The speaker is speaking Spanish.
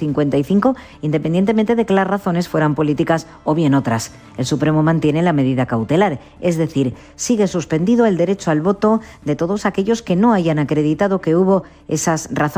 55, independientemente de que las razones fueran políticas o bien otras. El Supremo mantiene la medida cautelar, es decir, sigue suspendido el derecho al voto de todos aquellos que no hayan acreditado que hubo esas razones